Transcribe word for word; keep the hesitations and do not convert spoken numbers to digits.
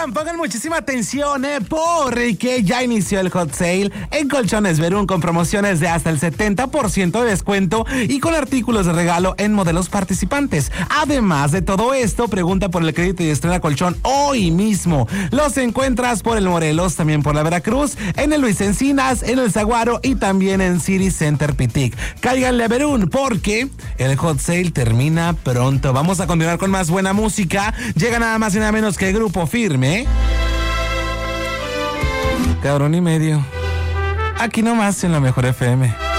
Oigan, pongan muchísima atención, ¿eh? Porque ya inició el hot sale en Colchones Verún con promociones de hasta el setenta por ciento de descuento y con artículos de regalo en modelos participantes. Además de todo esto, pregunta por el crédito y estrena colchón hoy mismo. Los encuentras por el Morelos, también por la Veracruz, en el Luis Encinas, en el Zaguaro y también en City Center Pitic. Cáiganle a Verún porque el hot sale termina pronto. Vamos a continuar con más buena música. Llega nada más y nada menos que Grupo Firme. Cabrón y medio. Aquí nomás en la Mejor F M.